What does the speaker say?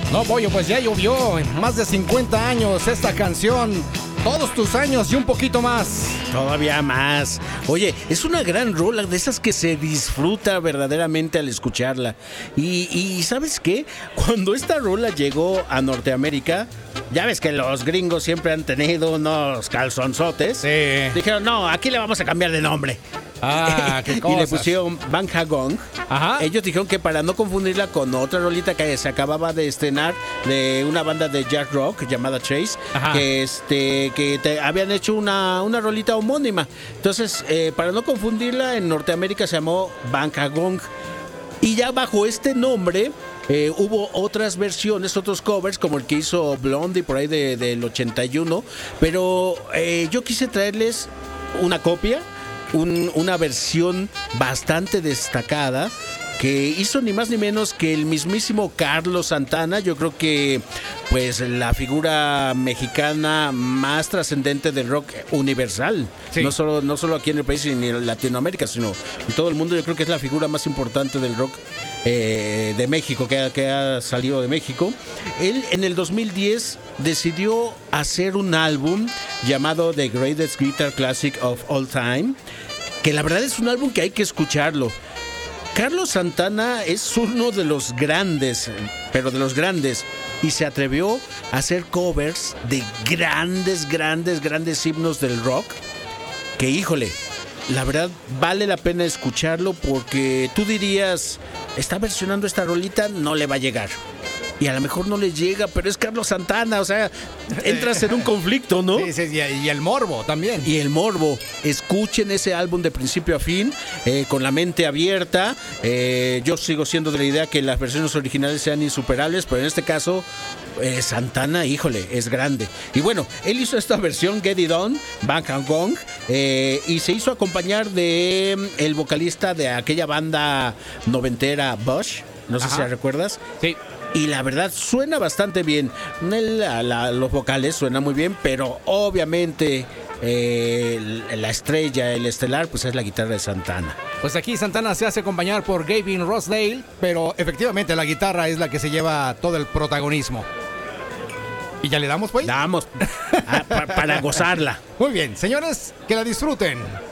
No, Pollo, pues ya llovió. Más de 50 años esta canción. Todos tus años y un poquito más. Todavía más. Oye, es una gran rola de esas que se disfruta verdaderamente al escucharla. Y ¿sabes qué? Cuando esta rola llegó a Norteamérica, ya ves que los gringos siempre han tenido unos calzonzotes. Sí. Dijeron, no, aquí le vamos a cambiar de nombre. Ah, qué cosas. Y le pusieron Bangka Gong. Ajá. Ellos dijeron que para no confundirla con otra rolita que se acababa de estrenar de una banda de jazz rock llamada Trace, Ajá. que habían hecho una rolita homónima. Entonces, para no confundirla, en Norteamérica se llamó Bangka Gong. Y ya bajo este nombre hubo otras versiones, otros covers, como el que hizo Blondie por ahí del 81. Pero yo quise traerles una copia, una versión bastante destacada que hizo ni más ni menos que el mismísimo Carlos Santana. Yo creo que pues la figura mexicana más trascendente del rock universal, sí. no solo aquí en el país ni en Latinoamérica, sino en todo el mundo. Yo creo que es la figura más importante del rock de México, que ha salido de México. Él en el 2010 decidió hacer un álbum llamado The Greatest Guitar Classic of All Time, que la verdad es un álbum que hay que escucharlo. Carlos Santana es uno de los grandes, pero de los grandes, y se atrevió a hacer covers de grandes himnos del rock, que híjole, la verdad vale la pena escucharlo, porque tú dirías, está versionando esta rolita, no le va a llegar. Y a lo mejor no le llega, pero es Carlos Santana, o sea, entras en un conflicto, ¿no? Sí, y el morbo también. Y el morbo. Escuchen ese álbum de principio a fin, con la mente abierta. Yo sigo siendo de la idea que las versiones originales sean insuperables, pero en este caso, Santana, híjole, es grande. Y bueno, él hizo esta versión, Get It On, Bangka Gong, y se hizo acompañar de el vocalista de aquella banda noventera, Bush. No sé si la recuerdas. Sí. Y la verdad suena bastante bien. Los vocales suenan muy bien, pero obviamente la estrella, el estelar, pues es la guitarra de Santana. Pues aquí Santana se hace acompañar por Gavin Rossdale, pero efectivamente la guitarra es la que se lleva todo el protagonismo. ¿Y ya le damos, pues? Damos para gozarla. Muy bien, señores, que la disfruten.